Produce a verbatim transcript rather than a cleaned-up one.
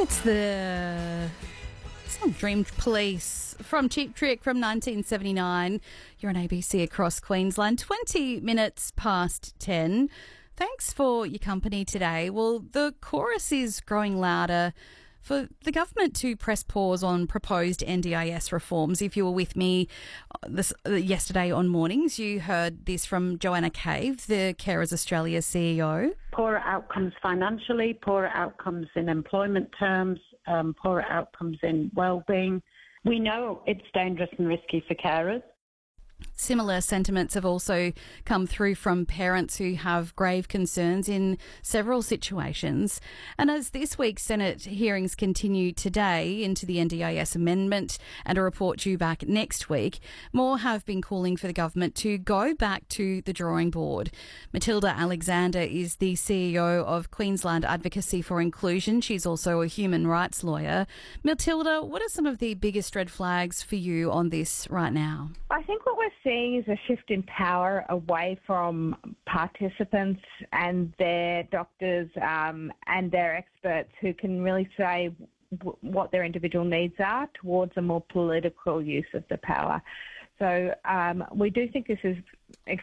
It's the song Dream Police from Cheap Trick from nineteen seventy-nine. You're on A B C across Queensland. twenty minutes past ten. Thanks for your company today. Well, the chorus is growing louder for the government to press pause on proposed N D I S reforms. If you were with me this, uh, yesterday on Mornings, you heard this from Joanna Cave, the Carers Australia C E O. Poorer outcomes financially, poorer outcomes in employment terms, um, poorer outcomes in wellbeing. We know it's dangerous and risky for carers. Similar sentiments have also come through from parents who have grave concerns in several situations. And as this week's Senate hearings continue today into the N D I S amendment and a report due back next week, more have been calling for the government to go back to the drawing board. Matilda Alexander is the C E O of Queensland Advocacy for Inclusion. She's also a human rights lawyer. Matilda, what are some of the biggest red flags for you on this right now? I think what we're seeing is a shift in power away from participants and their doctors um, and their experts who can really say w- what their individual needs are towards a more political use of the power. So um, we do think this is